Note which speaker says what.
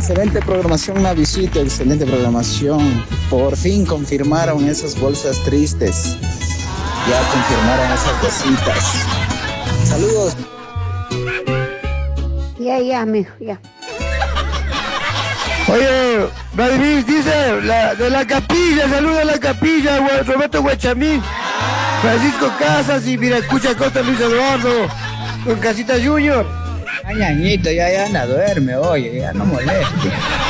Speaker 1: Excelente programación, Navisito, excelente programación. Por fin confirmaron esas bolsas tristes. Ya confirmaron esas cositas. Saludos.
Speaker 2: Ya, mijo, ya.
Speaker 3: Oye, David dice, de la capilla, saluda a la capilla, Roberto Guachamín, Francisco Casas y Viracucha Costa, Luis Eduardo, con Casita Junior.
Speaker 1: Ay, ñañito, ya anda, duerme, oye, ya no moleste.